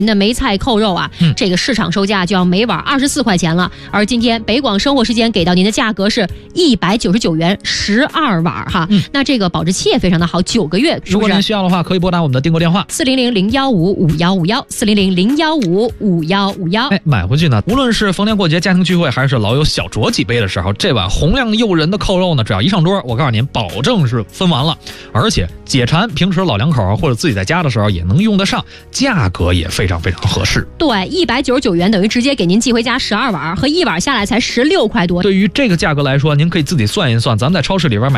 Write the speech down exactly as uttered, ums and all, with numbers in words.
那梅菜扣肉啊、嗯，这个市场售价就要每碗二十四块钱了，而今天北广生活时间给到您的价格是一百九十九元十二碗哈、嗯。那这个保质期也非常的好，九个月。 如果您需要的话，可以拨打我们的订购电话四零零零幺五五幺五幺四零零零幺五五幺五幺。 哎，买回去呢，无论是逢年过节、家庭聚会，还是老友小酌几杯的时候，这碗红亮诱人的扣肉呢，只要一上桌，我告诉您，保证是分完了，而且解馋，平时老两口或者自己在家的时候也能用得上，价格也非常非常合适。 对，一百九十九元等于直接给您寄回家十二碗，和一碗下来才十六块多。 对于这个价格来说，您可以自己算一算，咱们在超市里边买